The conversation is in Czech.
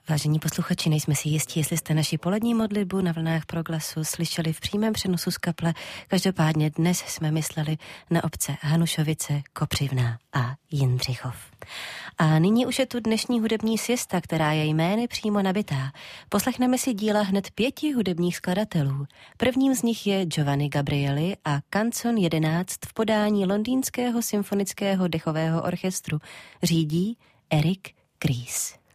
Vážení posluchači, nejsme si jistí, jestli jste naši polední modlitbu na vlnách Proglasu slyšeli v přímém přenosu z kaple. Každopádně dnes jsme mysleli na obce Hanušovice, Kopřivná a Jindřichov. A nyní už je tu dnešní hudební siesta, která je jmény přímo nabitá. Poslechneme si díla hned 5 hudebních skladatelů. Prvním z nich je Giovanni Gabrieli a Canzon 11 v podání Londýnského symfonického dechového orchestru. Řídí Eric Kries.